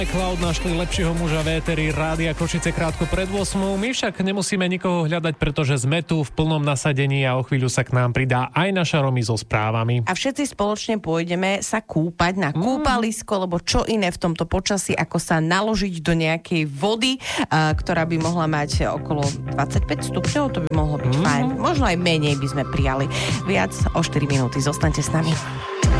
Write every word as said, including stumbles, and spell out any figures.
Cloud našli lepšieho muža v éteri Rádia Košice krátko pred ôsmou. My však nemusíme nikoho hľadať, pretože sme tu v plnom nasadení a o chvíľu sa k nám pridá aj naša Romi so správami. A všetci spoločne pôjdeme sa kúpať na kúpalisko, lebo čo iné v tomto počasí, ako sa naložiť do nejakej vody, a, ktorá by mohla mať okolo dvadsaťpäť stupňov, to by mohlo byť mm. fajn. Možno aj menej by sme prijali. Viac o štyri minúty. Zostaňte s nami.